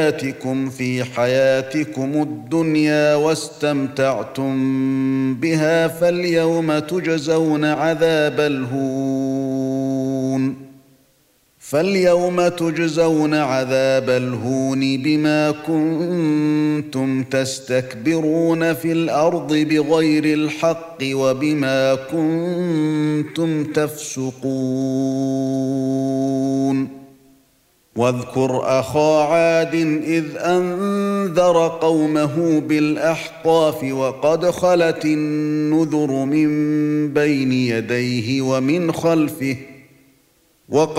آتِكُمْ فِي حَيَاتِكُمُ الدُّنْيَا وَاسْتَمْتَعْتُمْ بِهَا فَالْيَوْمَ تُجْزَوْنَ عَذَابَ الْهُونِ بِمَا كُنتُمْ تَسْتَكْبِرُونَ فِي الْأَرْضِ بِغَيْرِ الْحَقِّ وَبِمَا كُنتُمْ تَفْسُقُونَ واذكر أخا عاد إذ أنذر قومه بالأحقاف وقد خلت النذر من بين يديه ومن خلفه